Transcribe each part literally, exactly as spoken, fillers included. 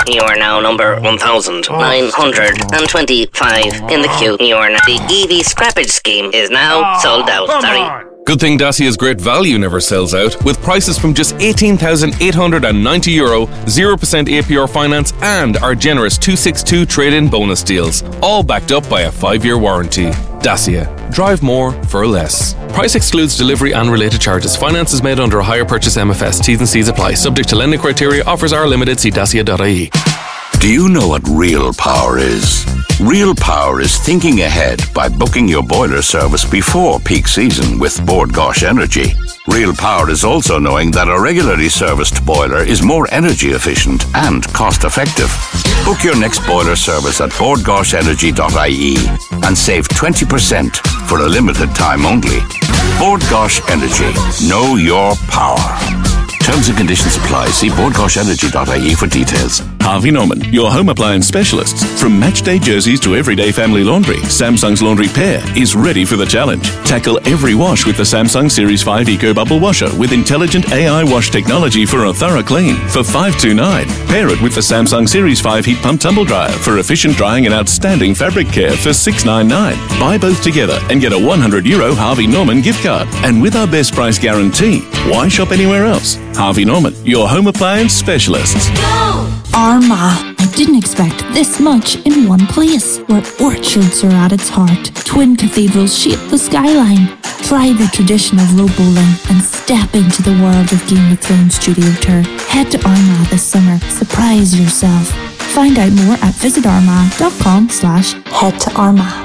You are now number one thousand nine hundred twenty-five in the queue. You are now. The E V scrappage scheme is now sold out. Sorry. Good thing Dacia's great value never sells out, with prices from just eighteen thousand eight hundred ninety euro, zero percent A P R finance and our generous two sixty-two trade-in bonus deals, all backed up by a five-year warranty. Dacia. Drive more for less. Price excludes delivery and related charges. Finance is made under a hire purchase M F S. T's and C's apply. Subject to lending criteria. Offers are limited. See dacia dot I E. Do you know what real power is? Real power is thinking ahead by booking your boiler service before peak season with Bord Gáis Energy. Real power is also knowing that a regularly serviced boiler is more energy efficient and cost effective. Book your next boiler service at bord gáis energy dot I E and save twenty percent for a limited time only. Bord Gáis Energy. Know your power. Terms and conditions apply. See bord gáis energy dot I E for details. Harvey Norman, your home appliance specialists. From matchday jerseys to everyday family laundry, Samsung's Laundry Pair is ready for the challenge. Tackle every wash with the Samsung Series five Eco Bubble Washer with intelligent A I wash technology for a thorough clean for five hundred twenty-nine dollars. Pair it with the Samsung Series five Heat Pump Tumble Dryer for efficient drying and outstanding fabric care for six hundred ninety-nine dollars. Buy both together and get a one hundred euro Harvey Norman gift card. And with our best price guarantee, why shop anywhere else? Harvey Norman, your home appliance specialists. Armagh. I didn't expect this much in one place, where orchards are at its heart. Twin cathedrals shape the skyline. Try the tradition of rope bowling and step into the world of Game of Thrones studio tour. Head to Armagh this summer. Surprise yourself. Find out more at visit armagh dot com slash head to Armagh.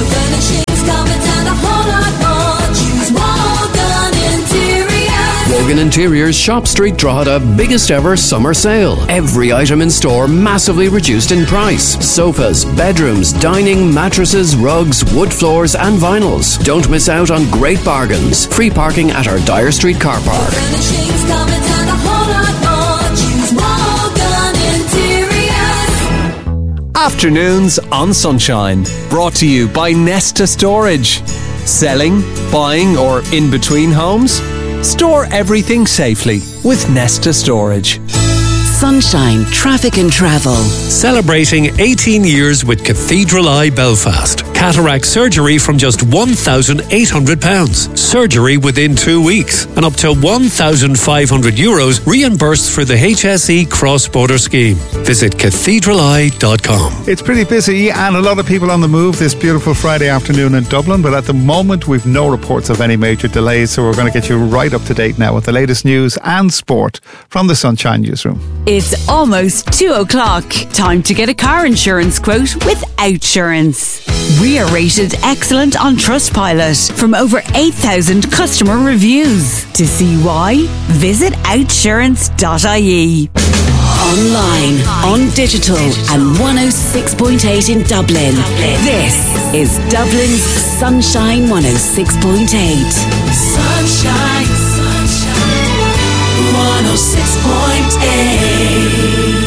Wogan Interiors Shop Street Drogheda biggest ever summer sale. Every item in store massively reduced in price. Sofas, bedrooms, dining, mattresses, rugs, wood floors and vinyls. Don't miss out on great bargains. Free parking at our Dyer Street car park. Afternoons on Sunshine. Brought to you by Nesta Storage. Selling, buying or in between homes? Store everything safely with Nesta Storage. Sunshine Traffic and Travel. Celebrating eighteen years with Cathedral Eye Belfast. Cataract surgery from just one thousand eight hundred pounds. Surgery within two weeks. And up to one thousand five hundred euros reimbursed for the H S E cross-border scheme. Visit cathedral eye dot com. It's pretty busy and a lot of people on the move this beautiful Friday afternoon in Dublin, but at the moment we've no reports of any major delays, so we're going to get you right up to date now with the latest news and sport from the Sunshine Newsroom. It's almost two o'clock. Time to get a car insurance quote with Outsurance. We are rated excellent on Trustpilot from over eight thousand customer reviews. To see why, visit outsurance dot I E. Online, on digital, and one oh six point eight in Dublin. This is Dublin's Sunshine one oh six point eight. Sunshine, sunshine, one oh six point eight.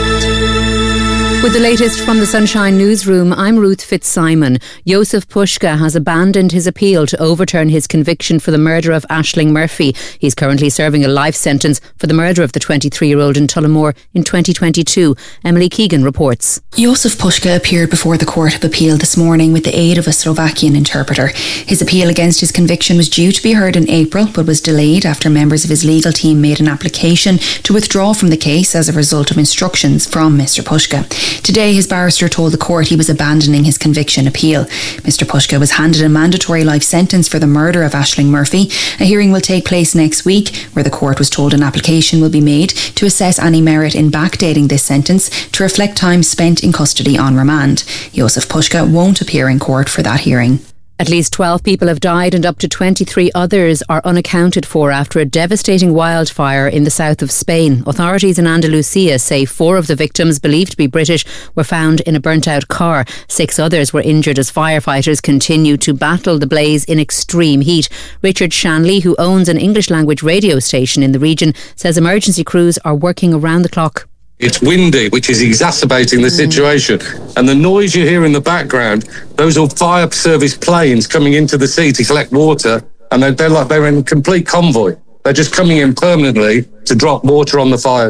With the latest from the Sunshine Newsroom, I'm Ruth Fitzsimon. Jozef Puska has abandoned his appeal to overturn his conviction for the murder of Aisling Murphy. He's currently serving a life sentence for the murder of the twenty-three-year-old in Tullamore in twenty twenty-two. Emily Keegan reports. Jozef Puska appeared before the Court of Appeal this morning with the aid of a Slovakian interpreter. His appeal against his conviction was due to be heard in April, but was delayed after members of his legal team made an application to withdraw from the case as a result of instructions from Mister Puska. Today, his barrister told the court he was abandoning his conviction appeal. Mister Puska was handed a mandatory life sentence for the murder of Aisling Murphy. A hearing will take place next week, where the court was told an application will be made to assess any merit in backdating this sentence to reflect time spent in custody on remand. Jozef Puska won't appear in court for that hearing. At least twelve people have died and up to twenty-three others are unaccounted for after a devastating wildfire in the south of Spain. Authorities in Andalusia say four of the victims, believed to be British, were found in a burnt-out car. Six others were injured as firefighters continue to battle the blaze in extreme heat. Richard Shanley, who owns an English-language radio station in the region, says emergency crews are working around the clock. It's windy, which is exacerbating the situation. And the noise you hear in the background, those are fire service planes coming into the sea to collect water. And they're, they're like they're in complete convoy. They're just coming in permanently to drop water on the fires.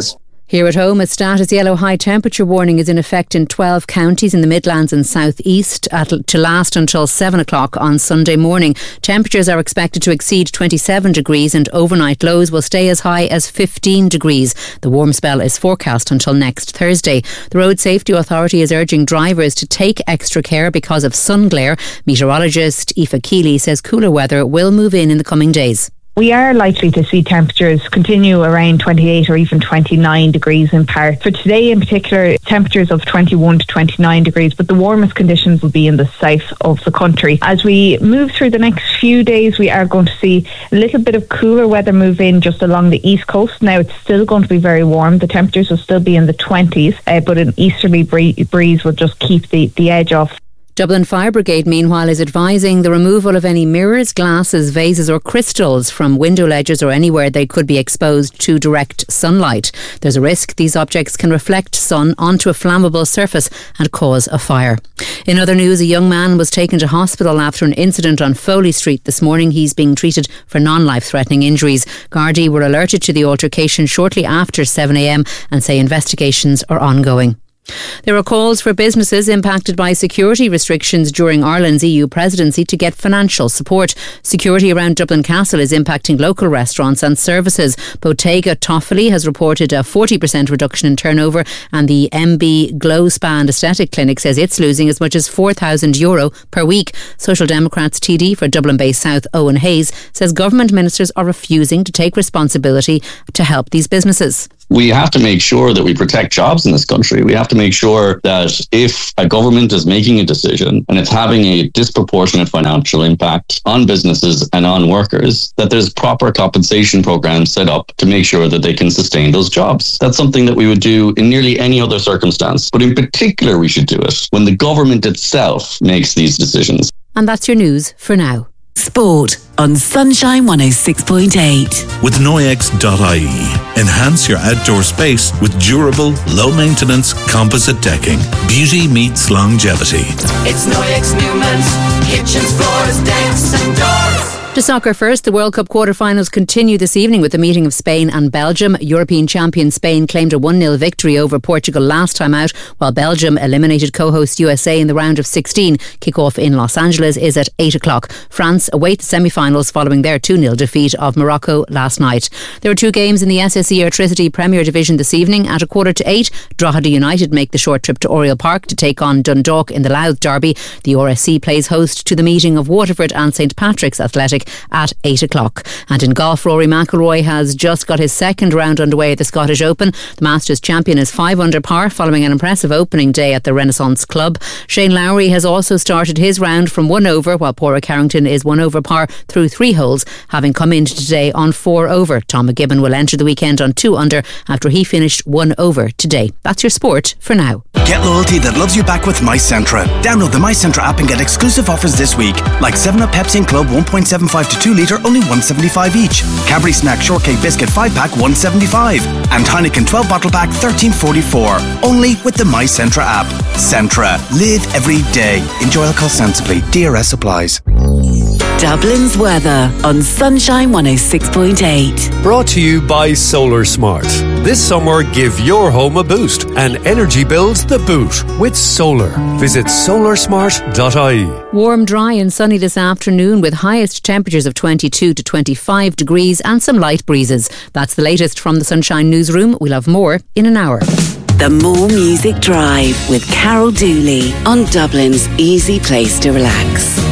Here at home, a status yellow high temperature warning is in effect in twelve counties in the Midlands and South East at, to last until seven o'clock on Sunday morning. Temperatures are expected to exceed twenty-seven degrees and overnight lows will stay as high as fifteen degrees. The warm spell is forecast until next Thursday. The Road Safety Authority is urging drivers to take extra care because of sun glare. Meteorologist Aoife Keeley says cooler weather will move in in the coming days. We are likely to see temperatures continue around twenty-eight or even twenty-nine degrees in parts. For today in particular, temperatures of twenty-one to twenty-nine degrees, but the warmest conditions will be in the south of the country. As we move through the next few days, we are going to see a little bit of cooler weather move in just along the east coast. Now, it's still going to be very warm. The temperatures will still be in the twenties, uh, but an easterly bree- breeze will just keep the, the edge off. Dublin Fire Brigade, meanwhile, is advising the removal of any mirrors, glasses, vases or crystals from window ledges or anywhere they could be exposed to direct sunlight. There's a risk these objects can reflect sun onto a flammable surface and cause a fire. In other news, a young man was taken to hospital after an incident on Foley Street this morning. He's being treated for non-life-threatening injuries. Gardaí were alerted to the altercation shortly after seven a.m. and say investigations are ongoing. There are calls for businesses impacted by security restrictions during Ireland's E U presidency to get financial support. Security around Dublin Castle is impacting local restaurants and services. Bottega Toffoli has reported a forty percent reduction in turnover, and the M B Glow Spa and Aesthetic Clinic says it's losing as much as four thousand euro per week. Social Democrats T D for Dublin-based South, Owen Hayes, says government ministers are refusing to take responsibility to help these businesses. We have to make sure that we protect jobs in this country. We have to make sure that if a government is making a decision and it's having a disproportionate financial impact on businesses and on workers, that there's proper compensation programs set up to make sure that they can sustain those jobs. That's something that we would do in nearly any other circumstance. But in particular, we should do it when the government itself makes these decisions. And that's your news for now. Sport on Sunshine one oh six point eight. With Noyex dot I E, enhance your outdoor space with durable, low-maintenance composite decking. Beauty meets longevity. It's Noyex Newman's kitchens, floors, decks and doors. To soccer first, the World Cup quarter-finals continue this evening with the meeting of Spain and Belgium. European champion Spain claimed a one nil victory over Portugal last time out, while Belgium eliminated co-host U S A in the round of sixteen. Kick-off in Los Angeles is at eight o'clock. France await the semi-finals following their two nil defeat of Morocco last night. There are two games in the S S E Airtricity Premier Division this evening. At a quarter to eight, Drogheda United make the short trip to Oriel Park to take on Dundalk in the Louth Derby. The R S C plays host to the meeting of Waterford and St Patrick's Athletic at eight o'clock. And in golf, Rory McIlroy has just got his second round underway at the Scottish Open. The Masters champion is five under par following an impressive opening day at the Renaissance Club. Shane Lowry has also started his round from one over, while Padraig Harrington is one over par through three holes, having come into today on four over. Tom McGibbon will enter the weekend on two under after he finished one over today. That's your sport for now. Get loyalty that loves you back with MyCentra. Download the MyCentra app and get exclusive offers this week, like seven up Pepsi and Club one point seven five to two litre, only one seventy-five each. Cadbury Snack Shortcake Biscuit five pack, one seventy-five. And Heineken twelve bottle pack, thirteen forty-four. Only with the MyCentra app. Centra. Live every day. Enjoy alcohol sensibly. D R S applies. Dublin's weather on Sunshine one oh six point eight. Brought to you by Solar Smart. This summer, give your home a boost and energy bills the boot with solar. Visit solar smart dot I E. Warm, dry and sunny this afternoon with highest temperatures of twenty-two to twenty-five degrees and some light breezes. That's the latest from the Sunshine Newsroom. We'll have more in an hour. The More Music Drive with Carol Dooley on Dublin's easy place to relax.